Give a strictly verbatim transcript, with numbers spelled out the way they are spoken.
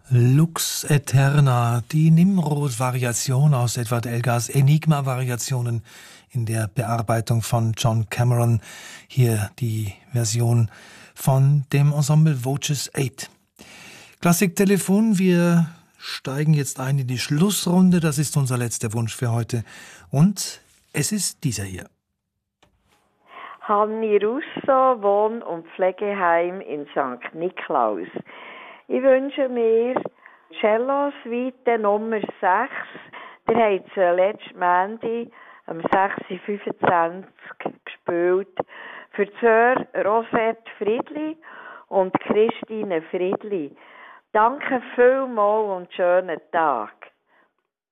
Lux Aeterna, die Nimrod-Variation aus Edward Elgars Enigma-Variationen in der Bearbeitung von John Cameron. Hier die Version von dem Ensemble Voces acht. Klassiktelefon, wir steigen jetzt ein in die Schlussrunde. Das ist unser letzter Wunsch für heute. Und es ist dieser hier. Hanni Russo, Wohn- und Pflegeheim in Sankt Niklaus. Ich wünsche mir Cello-Suite Nummer sechs. Der hat sie letzten Montag am sechs Uhr fünfundzwanzig gespielt für Sir Rosette Friedli und Christine Friedli. Danke vielmals und schönen Tag.